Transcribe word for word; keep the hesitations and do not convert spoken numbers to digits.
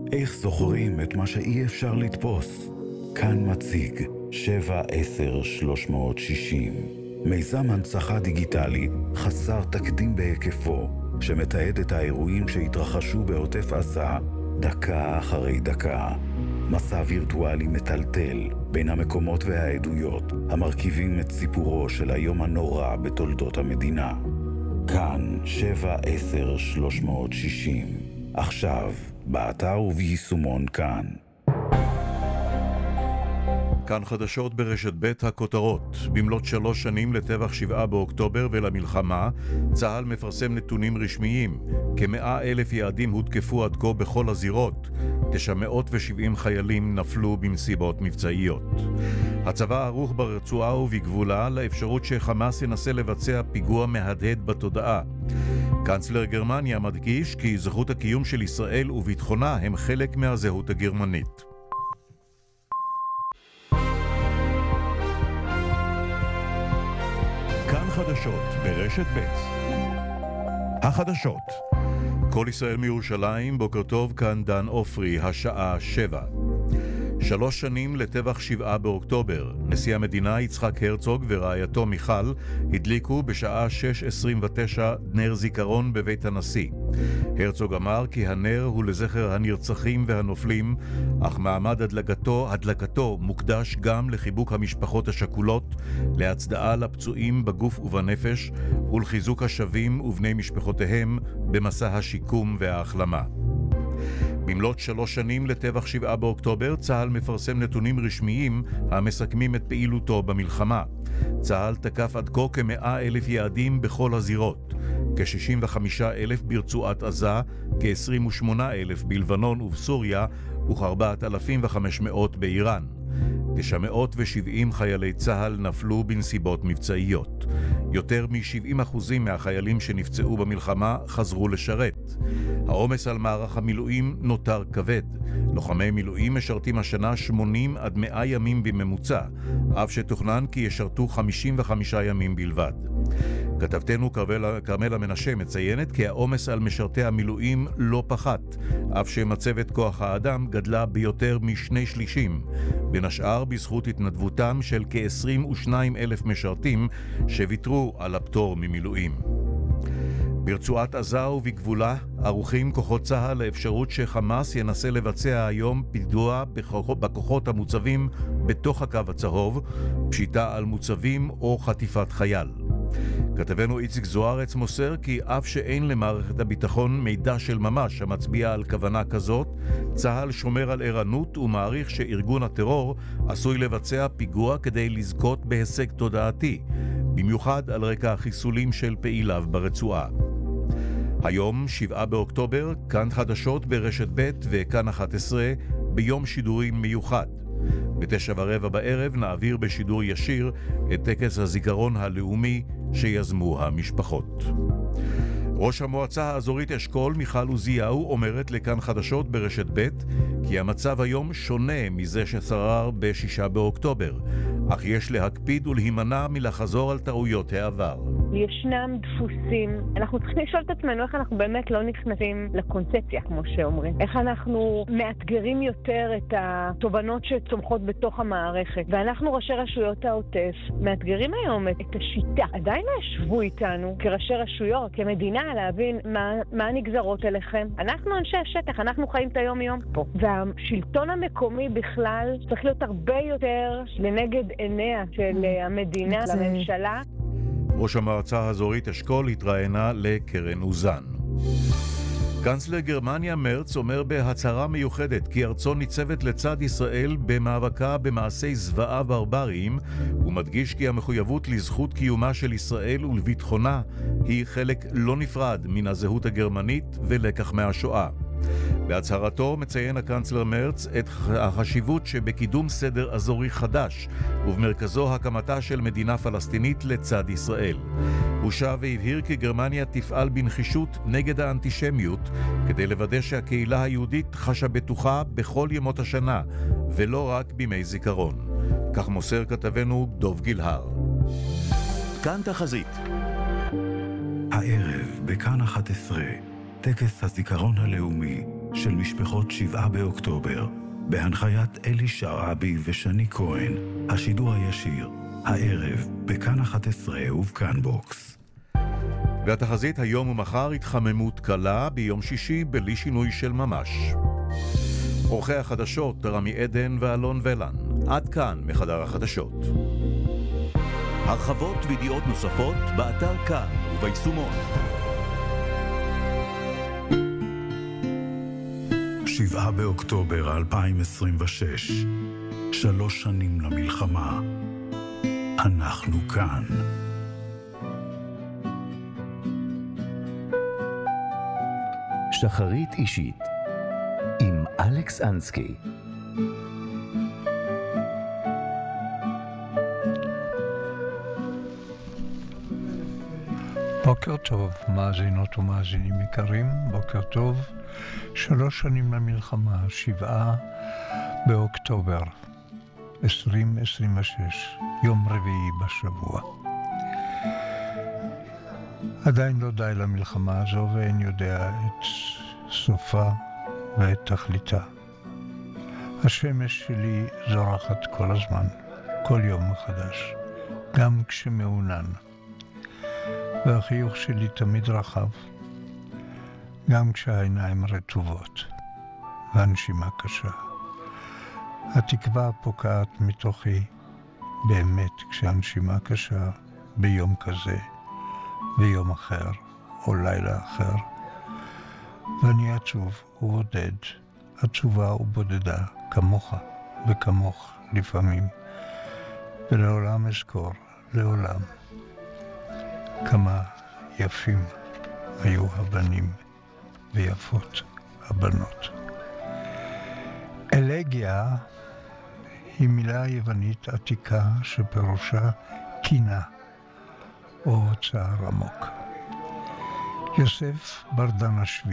איך זוכרים את מה שאי אפשר לתפוס? כאן מציג שבע עשר שלוש מאות שישים, מיזם הנצחה דיגיטלי חסר תקדים בהיקפו, שמתעד את האירועים שהתרחשו בעוטף עזה דקה אחרי דקה. מסע וירטואלי מטלטל בין המקומות והעדויות המרכיבים את סיפורו של היום הנורא בתולדות המדינה. כאן שבע עשר שלוש מאות שישים, עכשיו באתר וביישומון כאן. כאן חדשות ברשת ב' הכותרות. במלאת שלוש שנים לטבח שבעה באוקטובר ולמלחמה, צה"ל מפרסם נתונים רשמיים. כמאה אלף יעדים הותקפו עד כה בכל הזירות. תשע מאות ושבעים חיילים נפלו במסיבות מבצעיות. הצבא ערוך ברצועה ובגבולה לאפשרות שחמאס ינסה לבצע פיגוע מהדהד בתודעה. קנצלר גרמניה מדגיש כי זכות הקיום של ישראל וביטחונה הם חלק מהזהות הגרמנית. כאן חדשות ברשת ב'. החדשות. כל ישראל מירושלים, בוקר טוב, כאן דן אופרי, השעה שבע. שלוש שנים לטבח שבעה באוקטובר. נשיא המדינה יצחק הרצוג ורעייתו מיכל הדליקו בשעה שש עשרים ותשע נר זיכרון בבית הנשיא. הרצוג אמר כי הנר הוא לזכר הנרצחים והנופלים, אך מעמד הדלקתו, הדלקתו מוקדש גם לחיבוק המשפחות השכולות, להצדעה לפצועים בגוף ובנפש ולחיזוק השבים ובני משפחותיהם במסע השיקום וההחלמה. במלאת שלוש שנים לטבח שבעה באוקטובר, צה"ל מפרסם נתונים רשמיים המסכמים את פעילותו במלחמה. צה"ל תקף עד כה כמאה אלף יעדים בכל הזירות, כ-שישים וחמישה אלף ברצועת עזה, כ-עשרים ושמונה אלף בלבנון ובסוריה, וכ-ארבעת אלפים וחמש מאות באיראן. תשע מאות ושבעים חיילי צה"ל נפלו בנסיבות מבצעיות. יותר מ-שבעים אחוז מהחיילים שנפצעו במלחמה חזרו לשרת. העומס על מערך המילואים נותר כבד. לוחמי מילואים משרתים השנה שמונים עד מאה ימים בממוצע, אף שתוכנן כי ישרתו חמישים וחמישה ימים בלבד. כתבתנו כרמלה מנשה מציינת כי העומס על משרתי המילואים לא פחת, אף שמצבת כוח האדם גדלה ביותר משני שלישים, בין השאר בזכות התנדבותם של כ-עשרים ושניים אלף משרתים שוויתרו על הפטור ממילואים. ברצועת עזה ובגבולה ערוכים כוחות צה"ל לאפשרות שחמאס ינסה לבצע היום פיגוע בכוחות המוצבים בתוך הקו הצהוב, פשיטה על מוצבים או חטיפת חייל. כתבנו איציק זוארץ מוסר כי אף שאין למערכת הביטחון מידע של ממש המצביע על כוונה כזאת, צה"ל שומר על ערנות ומעריך שארגון הטרור עשוי לבצע פיגוע כדי לזכות בהישג תודעתי, במיוחד על רקע החיסולים של פעיליו ברצועה. היום, שבעה באוקטובר, כאן חדשות ברשת ב' וכאן אחת עשרה, ביום שידורים מיוחד. בתשע ורבע בערב נעביר בשידור ישיר את טקס הזיכרון הלאומי שיזמו המשפחות. ראש המועצה האזורית אשכול מיכל עוזיהו אומרת לכאן חדשות ברשת ב' כי המצב היום שונה מזה ששרר בשישה באוקטובר, אך יש להקפיד ולהימנע מלחזור על טעויות העבר. ישנם דפוסים. אנחנו צריכים לשאול את עצמנו איך אנחנו באמת לא נכנסים לקונספציה, כמו שאומרים. איך אנחנו מאתגרים יותר את התובנות שצומחות בתוך המערכת. ואנחנו ראשי רשויות העוטף מאתגרים היום את השיטה. עדיין לא ישבו איתנו כראשי רשויות, כמדינה, להבין מה, מה הנגזרות אליכם. אנחנו אנשי השטח, אנחנו חיים את היום יום פה. והשלטון המקומי בכלל צריך להיות הרבה יותר לנגד עיניה של המדינה, לממשלה. ראש המועצה האזורית אשכול התראיינה לקרן אוזן. קנצלר גרמניה מרץ אומר בהצהרה מיוחדת כי ארצו ניצבת לצד ישראל במאבקה במעשי זוועה ברבריים, ומדגיש כי המחויבות לזכות קיומה של ישראל ולביטחונה היא חלק לא נפרד מן הזהות הגרמנית ולקח מהשואה. בהצהרתו מציין הקנצלר מרץ את החשיבות שבקידום סדר אזורי חדש, ובמרכזו הקמתה של מדינה פלסטינית לצד ישראל. הוא שב והבהיר כי גרמניה תפעל בנחישות נגד האנטישמיות, כדי לוודא שהקהילה היהודית חשה בטוחה בכל ימות השנה, ולא רק בימי זיכרון. כך מוסר כתבנו דוב גילהר. כאן תחזית. הערב בכאן אחת עשרה, טקס הזיכרון הלאומי, של משפחות שבעה באוקטובר, בהנחיית אלי שרעבי ושני כהן, השידור הישיר, הערב, בכאן אחת עשרה ובכאן בוקס. והתחזית היום ומחר התחממות קלה, ביום שישי בלי שינוי של ממש. עורכי החדשות רמי עדן ואלון ולן. עד כאן מחדר החדשות. הרחבות וידיעות נוספות באתר כאן וביישומון. שבעה באוקטובר אלפיים עשרים ושש, שלוש שנים למלחמה. אנחנו כאן. שחרית אישית עם אלכס אנסקי. בוקר טוב, מאזינות ומאזינים יקרים, בוקר טוב. שלוש שנים למלחמה, שבעה באוקטובר עשרים עשרים ושש, יום רביעי בשבוע. עדיין לא די למלחמה הזו, ואין יודע את סופה ואת תכליתה. השמש שלי זורחת כל הזמן, כל יום מחדש, גם כשמעונן. והחיוך שלי תמיד רחב, גם כשהעיניים רטובות, והנשימה קשה. התקווה פוקעת מתוכי באמת כשהנשימה קשה ביום כזה, ביום אחר או לילה אחר. ואני עצוב ובודד, עצובה ובודדה, כמוך וכמוך לפעמים. ולעולם אזכור, לעולם, כמה יפים היו הבנים ויפות הבנות. אלגיה היא מילה יוונית עתיקה שפירושה קינה או צער עמוק. יוסף ברדן השביעי